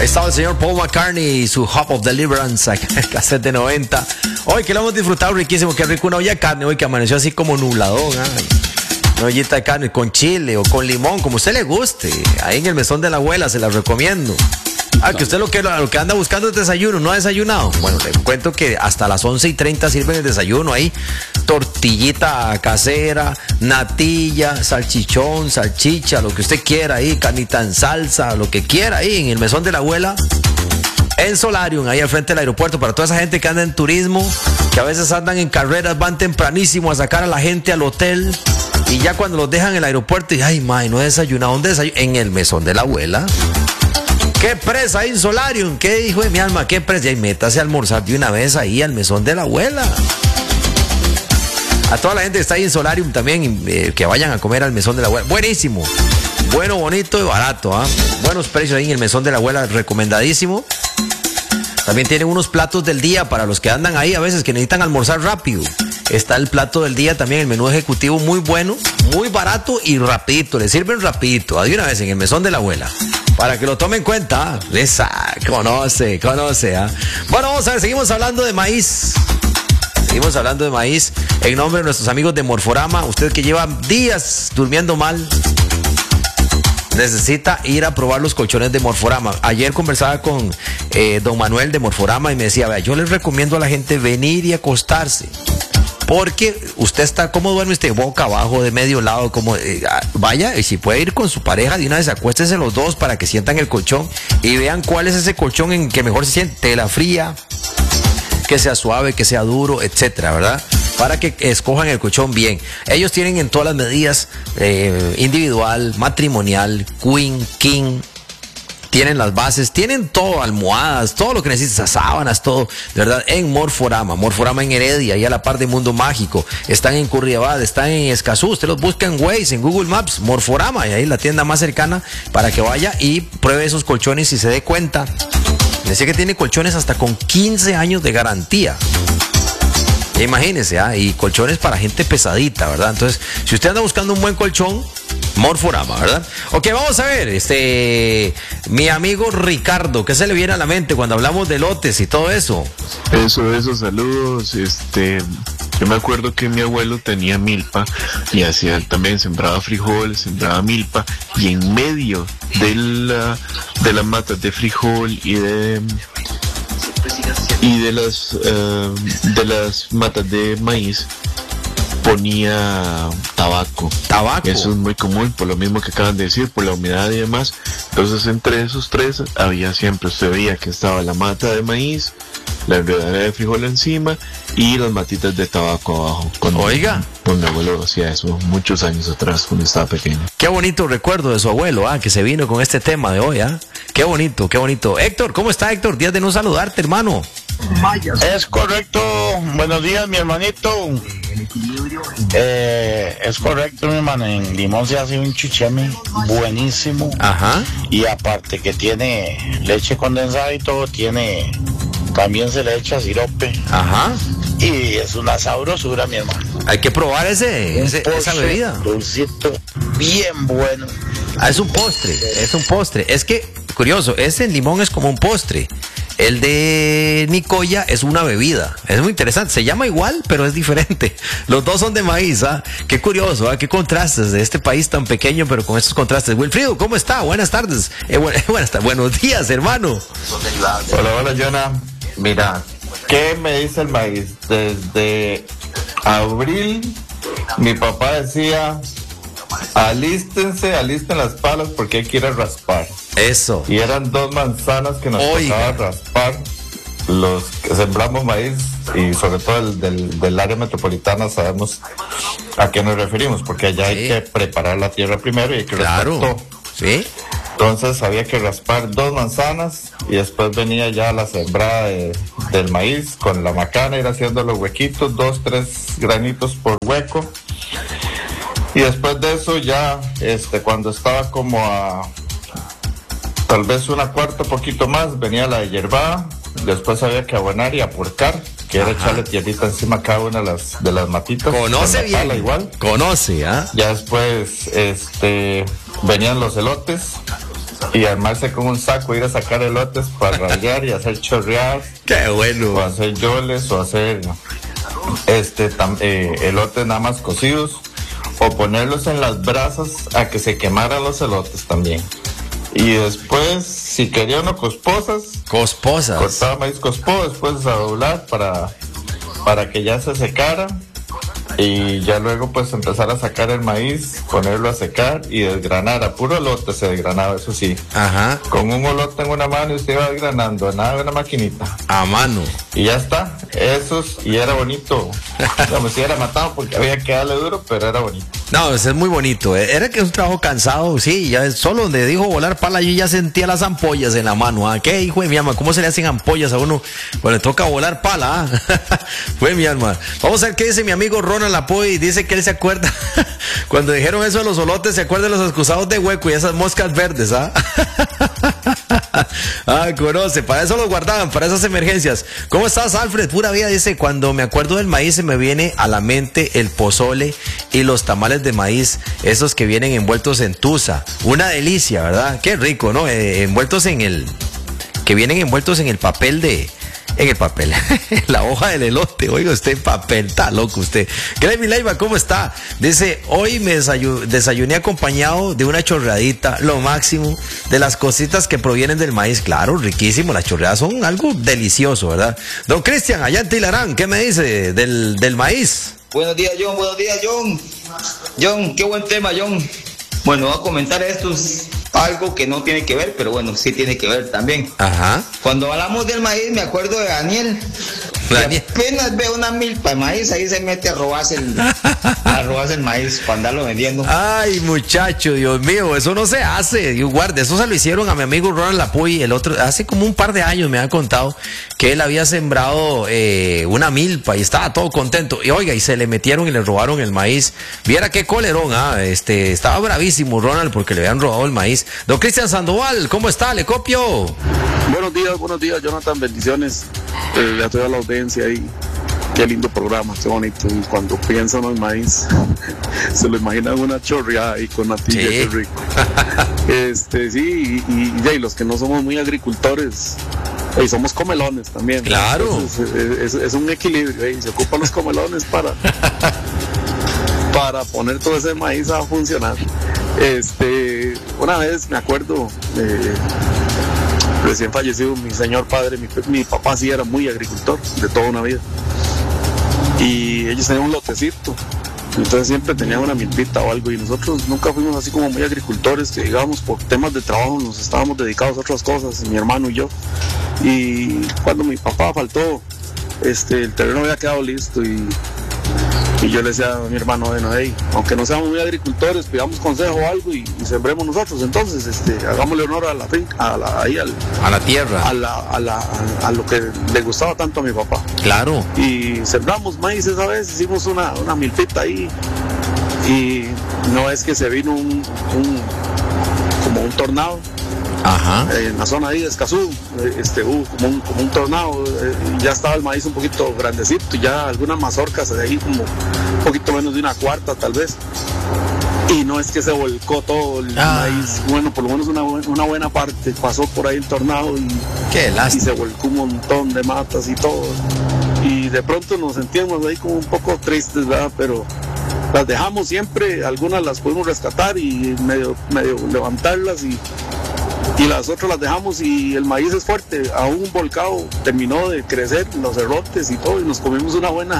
Ahí estaba el señor Paul McCartney y su Hope of Deliverance, cassette de 90. Hoy que lo hemos disfrutado riquísimo, qué rico una olla de carne hoy que amaneció así como nubladón. Una ollita de carne con chile o con limón, como a usted le guste. Ahí en el mesón de la abuela se la recomiendo. Que usted lo que anda buscando es desayuno, ¿no ha desayunado? Bueno, le cuento que hasta las 11:30 sirven el desayuno ahí. Tortillita casera, natilla, salchichón, salchicha, lo que usted quiera ahí, carnita en salsa, lo que quiera ahí en el mesón de la abuela. En Solarium, ahí al frente del aeropuerto, para toda esa gente que anda en turismo, que a veces andan en carreras, van tempranísimo a sacar a la gente al hotel. Y ya cuando los dejan en el aeropuerto, y ay, mae, no he desayunado. ¿Dónde desayuno? En el mesón de la abuela. ¿Qué presa ahí en Solarium? ¿Qué hijo de mi alma? ¿Qué presa? Y métase a almorzar de una vez ahí al mesón de la abuela. A toda la gente que está ahí en Solarium también, que vayan a comer al mesón de la abuela. Buenísimo. Bueno, bonito y barato. Buenos precios ahí en el mesón de la abuela, recomendadísimo. También tienen unos platos del día para los que andan ahí a veces que necesitan almorzar rápido. Está el plato del día también, el menú ejecutivo muy bueno, muy barato y rapidito. Le sirven rapidito, de una vez en el mesón de la abuela. Para que lo tomen en cuenta. Conoce. Bueno, vamos a ver, seguimos hablando de maíz. En nombre de nuestros amigos de Morforama. Usted que lleva días durmiendo mal, necesita ir a probar los colchones de Morforama. Ayer conversaba con don Manuel de Morforama y me decía, vea, yo les recomiendo a la gente venir y acostarse. Porque usted está, ¿cómo duerme usted? Boca abajo, de medio lado, como vaya, y si puede ir con su pareja, de una vez acuéstense los dos para que sientan el colchón y vean cuál es ese colchón en que mejor se siente. Tela fría, que sea suave, que sea duro, etcétera, ¿verdad? Para que escojan el colchón bien. Ellos tienen en todas las medidas, individual, matrimonial, queen, king. Tienen las bases, tienen todo, almohadas, todo lo que necesitas, sábanas, todo, de verdad, en Morforama en Heredia, ahí a la par de Mundo Mágico. Están en Curriabad, están en Escazú, usted los busca en Waze, en Google Maps, Morforama, y ahí la tienda más cercana para que vaya y pruebe esos colchones y se dé cuenta. Decía que tiene colchones hasta con 15 años de garantía. Imagínese, y colchones para gente pesadita, ¿verdad? Entonces, si usted anda buscando un buen colchón, Morforama, ¿verdad? Ok, vamos a ver, mi amigo Ricardo, ¿qué se le viene a la mente cuando hablamos de lotes y todo eso? Eso, saludos, yo me acuerdo que mi abuelo tenía milpa y hacía también, sembraba frijoles, sembraba milpa, y en medio de las matas de frijol y de las matas de maíz ponía tabaco. Eso es muy común, por lo mismo que acaban de decir, por la humedad y demás. Entonces, entre esos tres había siempre, usted veía que estaba la mata de maíz, la enredadera de frijol encima y las matitas de tabaco abajo. Oiga, mi abuelo hacía eso muchos años atrás, cuando estaba pequeño. Qué bonito recuerdo de su abuelo, que se vino con este tema de hoy, Qué bonito. Héctor, ¿cómo está, Héctor? Días de no saludarte, hermano. Es correcto. Buenos días, mi hermanito. Es correcto, mi hermano. En Limón se hace un chicheme buenísimo. Ajá. Y aparte que tiene leche condensada y todo, también se le echa sirope. Ajá. Y es una sabrosura, mi hermano. Hay que probar esa bebida. Dulcito, bien bueno. Es un postre. Es que, curioso, ese limón es como un postre. El de Nicoya es una bebida. Es muy interesante. Se llama igual, pero es diferente. Los dos son de maíz, Qué curioso, Qué contrastes de este país tan pequeño, pero con estos contrastes. Wilfrido, ¿cómo está? Buenas tardes. Buenos días, hermano. Hola, Jonah. Mira, ¿qué me dice el maíz? Desde abril, mi papá decía, alisten las palas porque hay que ir a raspar. Eso. Y eran 2 manzanas que nos tocaba raspar. Los que sembramos maíz, y sobre todo el del área metropolitana, sabemos a qué nos referimos, porque allá hay que preparar la tierra primero y hay que raspar todo. Sí. Entonces había que raspar 2 manzanas y después venía ya la sembrada del maíz con la macana, ir haciendo los huequitos, 2, 3 granitos por hueco. Y después de eso ya, cuando estaba como a tal vez 1/4 poquito más, venía la hierbada. Después había que abonar y apurcar, que era echarle tierrita encima a cada una de las matitas. Conoce bien. Pala igual. Conoce, Ya después, venían los elotes. y armarse con un saco, ir a sacar elotes para rallar y hacer chorrear. ¡Qué bueno! O hacer yoles, o hacer elotes nada más cocidos, o ponerlos en las brasas a que se quemaran los elotes también. Y después, si quería uno cosposas, cortaba maíz cospo, después a doblar para que ya se secara, y ya luego pues empezar a sacar el maíz, ponerlo a secar y desgranar. A puro elote se desgranaba, eso sí. Ajá. Con un elote en una mano y usted iba desgranando, nada de una maquinita. A mano. Y ya está, y era bonito. Como si era matado porque había que darle duro, pero era bonito. No, es muy bonito. Era que es un trabajo cansado, sí, ya solo donde dijo volar pala yo ya sentía las ampollas en la mano. ¿Qué hijo de mi alma? ¿Cómo se le hacen ampollas a uno cuando le toca volar pala? Fue mi alma. Vamos a ver qué dice mi amigo Ronald Lapoy. Dice que él se acuerda cuando dijeron eso de los solotes, se acuerda de los excusados de hueco y esas moscas verdes, conoce, para eso los guardaban, para esas emergencias. ¿Cómo estás, Alfred? Pura vida. Dice, cuando me acuerdo del maíz se me viene a la mente el pozole y los tamales de maíz, esos que vienen envueltos en tusa. Una delicia, ¿verdad? Qué rico, ¿no? Que vienen envueltos en el papel la hoja del elote. Oiga usted, papel, está loco usted. Gremi Leiva, ¿cómo está? Dice, hoy me desayuné acompañado de una chorreadita, lo máximo, de las cositas que provienen del maíz. Claro, riquísimo, las chorreadas son algo delicioso, ¿verdad? Don Cristian, allá en Tilarán, ¿qué me dice del maíz? Buenos días, John. Buenos días, John. John, qué buen tema, John. Bueno, voy a comentar esto. Algo que no tiene que ver, pero bueno, sí tiene que ver también. Ajá. Cuando hablamos del maíz, me acuerdo de Daniel. Apenas ve una milpa de maíz, ahí se mete a robarse el maíz para andarlo vendiendo. Ay, muchacho, Dios mío, eso no se hace. Yo guarde, eso se lo hicieron a mi amigo Ronald Lapoy, el otro, hace como un par de años me ha contado que él había sembrado una milpa y estaba todo contento. Y oiga, y se le metieron y le robaron el maíz. Viera qué colerón, estaba bravísimo Ronald porque le habían robado el maíz. Don Cristian Sandoval, ¿cómo está? ¿Le copio? Buenos días, Jonathan, bendiciones. Ya estoy a la audiencia ahí. Qué lindo programa, qué bonito. Y cuando piensan en maíz, se lo imaginan una chorreada ahí con natilla, sí. Qué rico. Sí, y los que no somos muy agricultores, y somos comelones también. Claro. Es un equilibrio, y se ocupan los comelones para poner todo ese maíz a funcionar. Una vez me acuerdo, recién fallecido mi señor padre, mi papá sí era muy agricultor de toda una vida, y ellos tenían un lotecito, entonces siempre tenían una milpita o algo, y nosotros nunca fuimos así como muy agricultores, que digamos por temas de trabajo nos estábamos dedicados a otras cosas, mi hermano y yo, y cuando mi papá faltó, el terreno había quedado listo, y yo le decía a mi hermano, bueno, aunque no seamos muy agricultores, pidamos consejo o algo y sembremos nosotros, entonces hagámosle honor a la finca, a la tierra, a lo que le gustaba tanto a mi papá. Claro. Y sembramos maíz esa vez, hicimos una milpita ahí, y no es que se vino como un tornado. Ajá. En la zona ahí de Escazú, hubo como un tornado, ya estaba el maíz un poquito grandecito, ya algunas mazorcas de ahí como un poquito menos de una cuarta tal vez, y no es que se volcó todo el maíz, bueno, por lo menos una buena parte pasó por ahí el tornado y se volcó un montón de matas y todo, y de pronto nos sentíamos ahí como un poco tristes, ¿verdad? Pero las dejamos siempre, algunas las pudimos rescatar y medio levantarlas, y las otras las dejamos, y el maíz es fuerte, aún volcado terminó de crecer los elotes y todo, y nos comimos una buena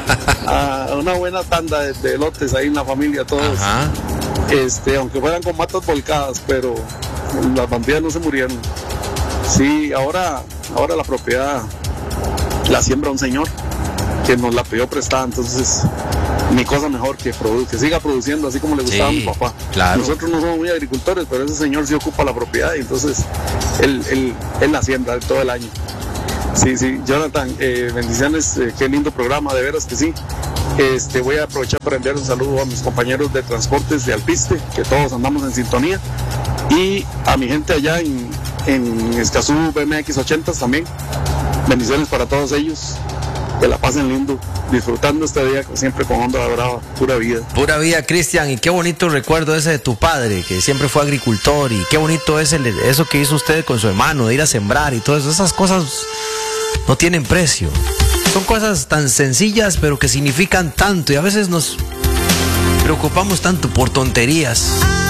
tanda de elotes ahí en la familia todos. Ajá. Aunque fueran con matas volcadas, pero las bandidas no se murieron. Sí, ahora la propiedad la siembra un señor que nos la pidió prestada, entonces mi cosa mejor que siga produciendo así como le gustaba a mi papá. Claro. Nosotros no somos muy agricultores, pero ese señor sí ocupa la propiedad, y entonces él la siembra todo el año. Sí, Jonathan, bendiciones, qué lindo programa, de veras que sí. Voy a aprovechar para enviar un saludo a mis compañeros de transportes de Alpiste, que todos andamos en sintonía, y a mi gente allá en Escazú BMX 80 también. Bendiciones para todos ellos. que la pasen lindo, disfrutando este día siempre con Onda Brava, pura vida. Pura vida, Cristian, y qué bonito recuerdo ese de tu padre, que siempre fue agricultor, y qué bonito es eso que hizo usted con su hermano, de ir a sembrar y todo eso. Esas cosas no tienen precio. Son cosas tan sencillas, pero que significan tanto, y a veces nos preocupamos tanto por tonterías.